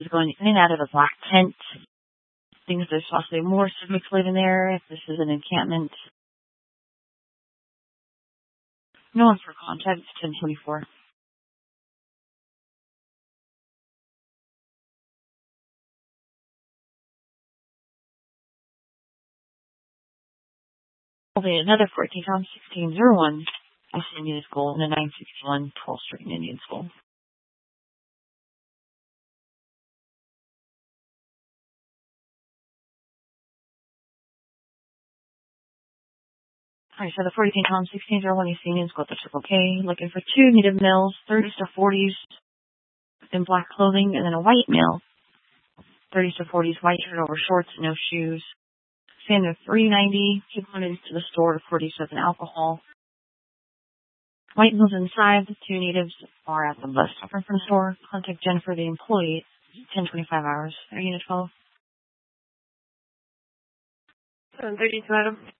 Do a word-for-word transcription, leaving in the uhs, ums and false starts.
is going in and out of a black tent. Things there's possibly more civics living there if this is an encampment. No one for contact. It's ten twenty-four. Okay, another fourteen Tom sixteen oh one. West Indian School in the nine sixty-one twelfth Street Indian School. Alright, so the forty-eight Tom sixteen oh one East Indian School at the Circle K. Looking for two native males, thirties to forties, in black clothing, and then a white male, thirties to forties, white shirt over shorts, no shoes. Standard three ninety. Keep coming to the store to forty-seven alcohol. White males inside. The two natives are at the bus stop in front of the store. Contact Jennifer, the employee, ten twenty-five hours. Are you unit twelve? seven thirty-two, Adam.